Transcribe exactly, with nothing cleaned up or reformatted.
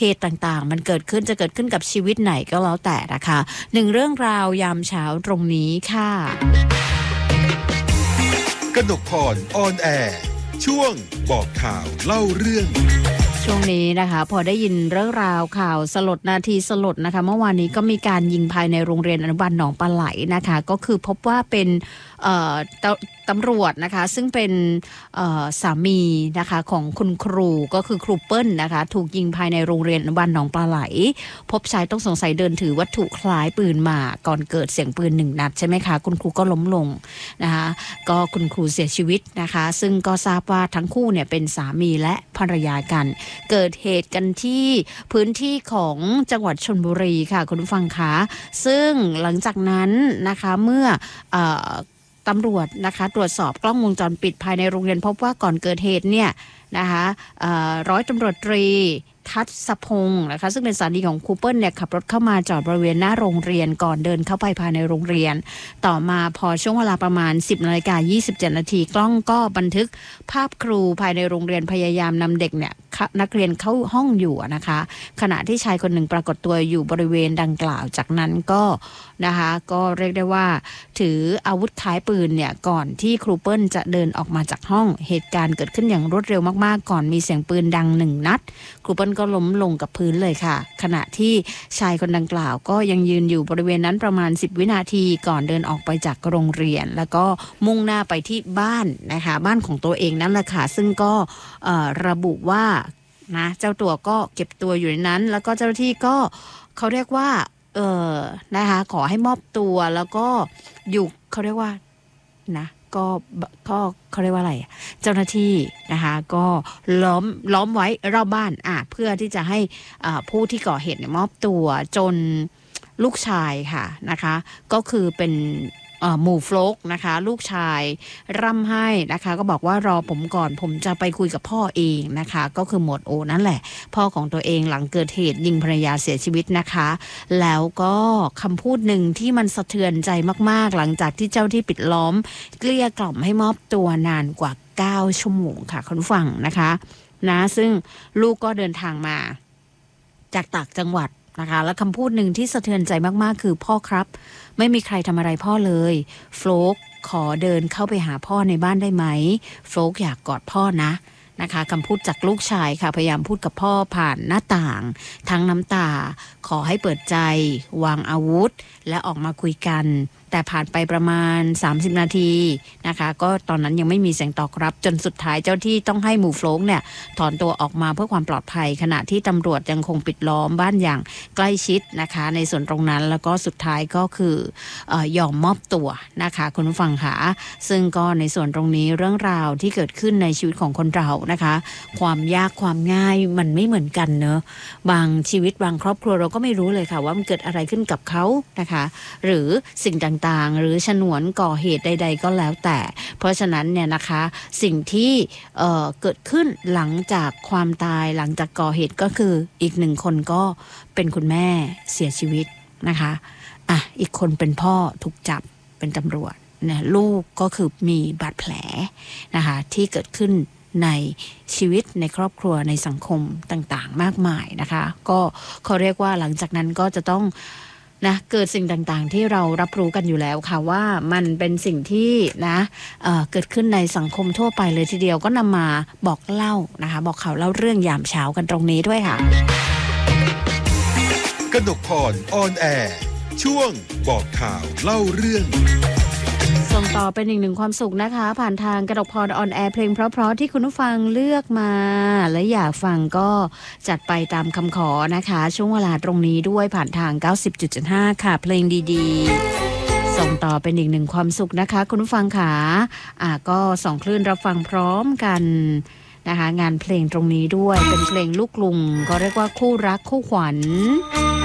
เหตุต่างๆมันเกิดขึ้นจะเกิดขึ้นกับชีวิตไหนก็แล้วแต่นะคะหนึ่งเรื่องราวยามเช้าตรงนี้ค่ะกนกพรออนแอร์ช่วงบอกข่าวเล่าเรื่องช่วงนี้นะคะพอได้ยินเรื่องราวข่าวสลดนาทีสลดนะคะเมื่อวานนี้ก็มีการยิงภายในโรงเรียนอนุบาลหนองปลาไหลนะคะก็คือพบว่าเป็นตำรวจนะคะซึ่งเป็นสามีนะคะของคุณครูก็คือครูเปิ้ลนะคะถูกยิงภายในโรงเรียนอนุบาลหนองปลาไหลพบชายต้องสงสัยเดินถือวัตถุคล้ายปืนมาก่อนเกิดเสียงปืนหนึ่งนัดใช่ไหมคะคุณครูก็ล้มลงนะคะก็คุณครูเสียชีวิตนะคะซึ่งก็ทราบว่าทั้งคู่เนี่ยเป็นสามีและภรรยากันเกิดเหตุกันที่พื้นที่ของจังหวัดชลบุรีค่ะคุณผู้ฟังคะซึ่งหลังจากนั้นนะคะเมื่อเอ่อตำรวจนะคะตรวจสอบกล้องวงจรปิดภายในโรงเรียนพบว่าก่อนเกิดเหตุเนี่ยนะคะร้อยตำรวจตรีทัศพงศ์นะคะซึ่งเป็นสามีของครูเปิ้ลเนี่ยขับรถเข้ามาจอดบริเวณหน้าโรงเรียนก่อนเดินเข้าไปภายในโรงเรียนต่อมาพอช่วงเวลาประมาณ สิบนาฬิกายี่สิบเจ็ดนาทีกล้องก็บันทึกภาพครูภายในโรงเรียนพยายามนำเด็กเนี่ยนักเรียนเข้าห้องอยู่นะคะขณะที่ชายคนหนึ่งปรากฏตัวอยู่บริเวณดังกล่าวจากนั้นก็นะคะก็เรียกได้ว่าถืออาวุธคล้ายปืนเนี่ยก่อนที่ครูเปิ้ลจะเดินออกมาจากห้องเหตุการณ์เกิดขึ้นอย่างรวดเร็วมากๆก่อนมีเสียงปืนดังหนึ่งนัดครูเปิ้ลก็ล้มลงกับพื้นเลยค่ะขณะที่ชายคนดังกล่าวก็ยังยืนอยู่บริเวณนั้นประมาณสิบวินาทีก่อนเดินออกไปจากโรงเรียนแล้วก็มุ่งหน้าไปที่บ้านนะคะบ้านของตัวเองนั่นแหละค่ะซึ่งก็ระบุว่านะเจ้าตัวก็เก็บตัวอยู่ในนั้นแล้วก็เจ้าหน้าที่ก็เขาเรียกว่าเออนะคะขอให้มอบตัวแล้วก็อยู่เขาเรียกว่านะก็ก็เขาเรียกว่าอะไรเจ้าหน้าที่นะคะก็ล้อมล้อมไว้รอบบ้านอ่ะเพื่อที่จะให้อ่าผู้ที่ก่อเหตุเนี่ยมอบตัวจนลูกชายค่ะนะคะก็คือเป็นหมู่โฟลกนะคะลูกชายร่ำไห้นะคะก็บอกว่ารอผมก่อนผมจะไปคุยกับพ่อเองนะคะก็คือหมวดโอนั่นแหละพ่อของตัวเองหลังเกิดเหตุยิงภรรยาเสียชีวิตนะคะแล้วก็คำพูดหนึ่งที่มันสะเทือนใจมากๆหลังจากที่เจ้าที่ปิดล้อมเกลี้ยกล่อมให้มอบตัวนานกว่าเก้าชั่วโมงค่ะคุณผู้ฟังนะคะนะซึ่งลูกก็เดินทางมาจากต่างจังหวัดนะคะและคำพูดหนึ่งที่สะเทือนใจมากๆคือพ่อครับไม่มีใครทำอะไรพ่อเลยโฟลกขอเดินเข้าไปหาพ่อในบ้านได้ไหมโฟลกอยากกอดพ่อนะนะคะคำพูดจากลูกชายค่ะพยายามพูดกับพ่อผ่านหน้าต่างทั้งน้ำตาขอให้เปิดใจวางอาวุธและออกมาคุยกันแต่ผ่านไปประมาณสามสิบนาทีนะคะก็ตอนนั้นยังไม่มีเสียงตอบรับจนสุดท้ายเจ้าที่ต้องให้หมู่โฟลกเนี่ยถอนตัวออกมาเพื่อความปลอดภัยขณะที่ตำรวจยังคงปิดล้อมบ้านอย่างใกล้ชิดนะคะในส่วนตรงนั้นแล้วก็สุดท้ายก็คือเอ่อยอมมอบตัวนะคะคุณผู้ฟังค่ะซึ่งก็ในส่วนตรงนี้เรื่องราวที่เกิดขึ้นในชีวิตของคนเรานะคะความยากความง่ายมันไม่เหมือนกันเนอะบางชีวิตบางครอบครัวเราก็ไม่รู้เลยค่ะว่ามันเกิดอะไรขึ้นกับเขานะคะหรือสิ่งต่างหรือฉนวนก่อเหตุใดๆก็แล้วแต่เพราะฉะนั้นเนี่ยนะคะสิ่งที่เอ่อเกิดขึ้นหลังจากความตายหลังจากก่อเหตุก็คืออีกหนึ่งคนก็เป็นคุณแม่เสียชีวิตนะคะอ่ะอีกคนเป็นพ่อถูกจับเป็นตำรวจเนี่ยลูกก็คือมีบาดแผลนะคะที่เกิดขึ้นในชีวิตในครอบครัวในสังคมต่างๆมากมายนะคะก็เขาเรียกว่าหลังจากนั้นก็จะต้องนะเกิดสิ่งต่างๆที่เรารับรู้กันอยู่แล้วค่ะว่ามันเป็นสิ่งที่นะเอ่อเกิดขึ้นในสังคมทั่วไปเลยทีเดียวก็นำมาบอกเล่านะคะบอกข่าวเล่าเรื่องยามเช้ากันตรงนี้ด้วยค่ะกนกพรออนแอร์ช่วงบอกข่าวเล่าเรื่องส่งต่อเป็นอีกหนึ่งความสุขนะคะผ่านทางกนกพรออนแอร์เพลงเพราะๆที่คุณผู้ฟังเลือกมาและอยากฟังก็จัดไปตามคำขอนะคะช่วงเวลาตรงนี้ด้วยผ่านทาง เก้าสิบจุดเจ็ดห้า ค่ะเพลงดีๆส่งต่อเป็นอีกหนึ่งความสุขนะคะคุณผู้ฟังค่ะอ่ะก็สองคลื่นรับฟังพร้อมกันนะคะงานเพลงตรงนี้ด้วยเป็นเพลงลูกกรุงก็เรียกว่าคู่รักคู่ขวัญ